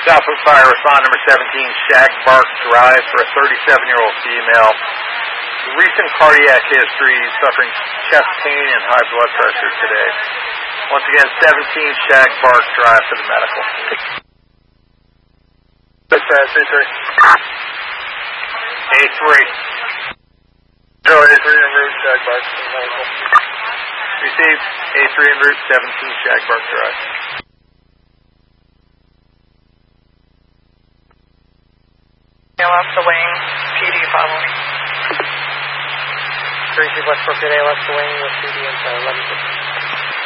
Southwood Fire, respond number 17, Shagbark Drive for a 37-year-old female. Recent cardiac history, suffering chest pain and high blood pressure today. Once again, 17 Shagbark Drive for the medical. A3. Joe, A3 en route, Shagbark for the medical. Received. A3 en route, 17 Shagbark Drive. ALS to wing, PD following. Tracy Westbrook at ALS to wing with PD inside 11.